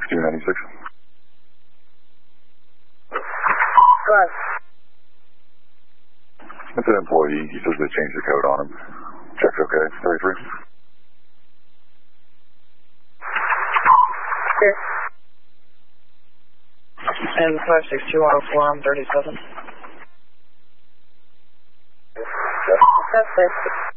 296. Go ahead. It's an employee. He says they changed the code on him. Check's okay. 33. Here. And 562-104, I'm 37. That's it.